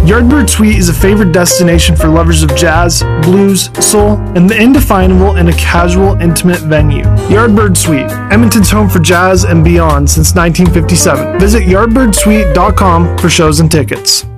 Yardbird Suite is a favorite destination for lovers of jazz, blues, soul, and the indefinable in a casual, intimate venue. Yardbird Suite, Edmonton's home for jazz and beyond since 1957. Visit yardbirdsuite.com for shows and tickets.